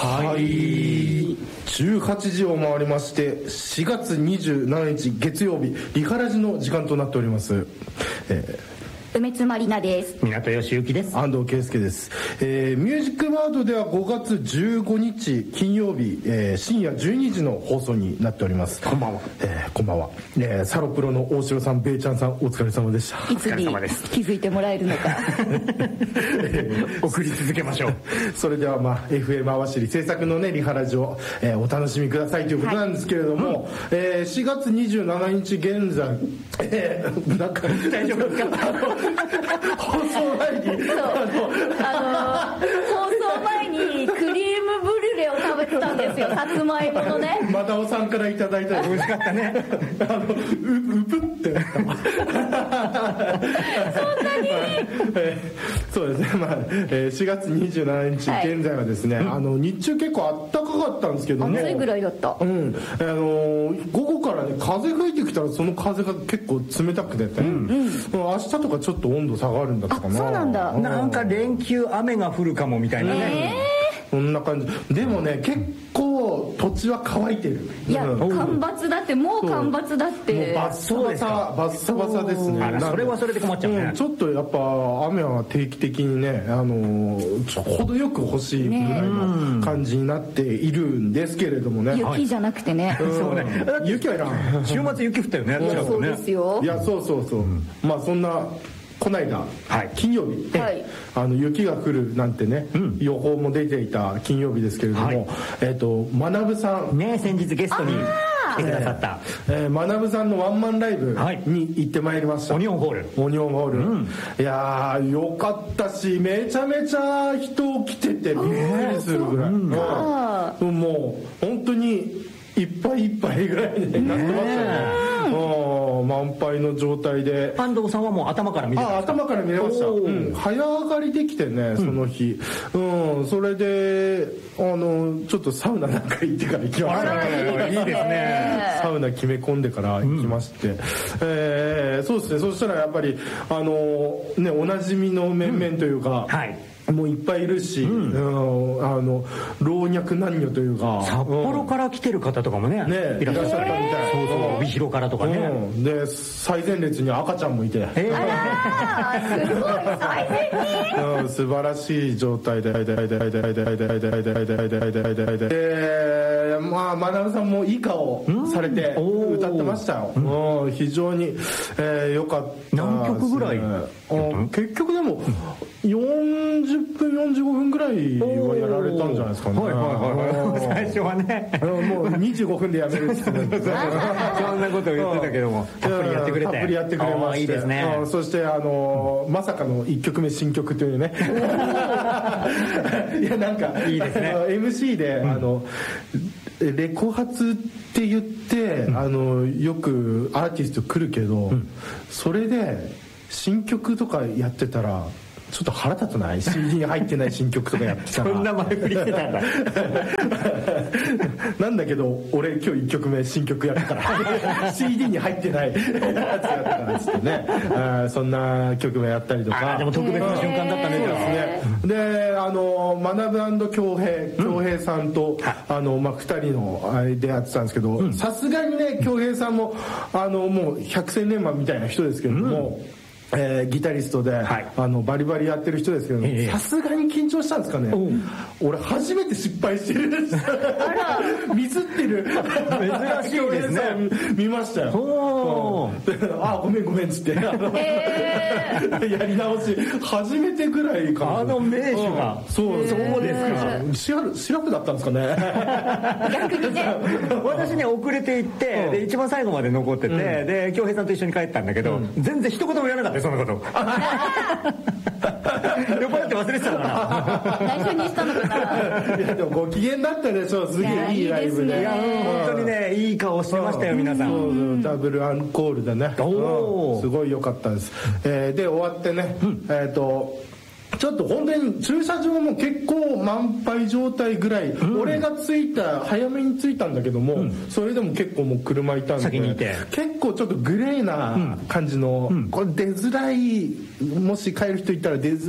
はい18時を回りまして4月27日月曜日リハラジの時間となっております。 梅津まりなです。 港義行です。 安藤圭介です。ミュージックワードでは5月15日金曜日、深夜12時の放送になっております。 こんばんは。 こんばんは。サロプロの大城さん、ベイちゃんさん、お疲れ様でした。 いつに気づいてもらえるのか送り続けましょう。 それではFM あわしり制作のねリハラジを、お楽しみくださいということなんですけれども、4月27日現在、なんか大丈夫ですか？放送前に放送前にクリームブリュレを食べてたんですよ。さつまいものね。 マダオさんからいただいた。 美味しかったね。 うぷってなった。そんなにそうですね。4月27日現在はですね、日中結構暖かかったんですけども、 暑いぐらいだった。 午後からね風吹いてきたらその風が結構冷たくてね、明日とかちょっと温度下がるんだったかな。 そうなんだ。 なんか連休雨が降るかもみたいなね。 そんな感じ。でもね結構土地は乾いてる。 いや、干ばつだって、もう干ばつだって。 もうバッサバサですね。 それはそれで困っちゃうね。 ちょっとやっぱ雨は定期的にね、程よく欲しいぐらいの感じになっているんですけれどもね。 雪じゃなくてね。 そうね。雪はいらん。 週末雪降ったよね。 そうですよ。 いや、そう。そんな。この間、金曜日、雪が降るなんてね、予報も出ていた金曜日ですけれども、学さんね、先日ゲストに来てくださった、 学さんのワンマンライブに行ってまいりました。 オニオンホール。 いやーよかったし、めちゃめちゃ人来ててびっくりするぐらい。もう本当にいっぱいいっぱいぐらいになってましたね。満杯の状態で。 安藤さんはもう頭から見れました？ 頭から見れました。早上がりできてね、その日。それでちょっとサウナなんか行ってから行きました。 いいですね。 サウナ決め込んでから行きまして、そうですね。そしたらやっぱりね、おなじみの面々というか、もういっぱいいるし、老若男女というか、 札幌から来てる方とかもね、いらっしゃったみたい。帯広からとかね。 で、最前列に赤ちゃんもいて。 あらー、すごい、最前に。 素晴らしい状態で、学さんもいい顔されて歌ってましたよ。非常に良かった。 何曲ぐらい？ 結局でも40分45分ぐらいはやられたんじゃないですかね。 最初はね、 もう25分でやめるって言ってそんなことを言ってたけども、たっぷりやってくれて、 たっぷりやってくれまして、 いいですね。 そしてまさかの1曲目新曲というね。いや、なんかいいですね。 MC でレコ発って言ってよくアーティスト来るけど、それで新曲とかやってたらちょっと腹立つない？ CD に入ってない新曲とかやってたらそんな前振りしてたんだ。 なんだけど俺今日1曲目新曲やったから CD に入ってないやつやったからっつってね、そんな曲目やったりとか。 でも特別な瞬間だったね。 で、学恭平さんと2人のでやってたんですけど、さすがにね恭平さんももう百戦錬磨みたいな人ですけれども、ギタリストで、バリバリやってる人ですけど、さすがに緊張したんですかね。俺初めて失敗してる。ミスってる。 珍しいですね。 見ましたよ。ごめんっつってやり直し初めてぐらいかな。 名手がそうですか。シラフだったんですかね。 逆にね。 私ね遅れて行ってで一番最後まで残ってて、で恭平さんと一緒に帰ったんだけど、全然一言も言わなかったよ、そんなこと。酔っ払って忘れてたのかな。内緒にしたのかな。 いやでもご機嫌だったでしょ。すげえいいライブで。 いや本当にねいい顔してましたよ皆さん。 ダブルアンコールでね。すごい良かったです。で終わってね、ちょっと本当に駐車場も結構満杯状態ぐらい、俺が早めに着いたんだけども、それでも結構もう車いたんで先にいて結構ちょっとグレーな感じの、これ出づらい、もし帰る人いたら出づ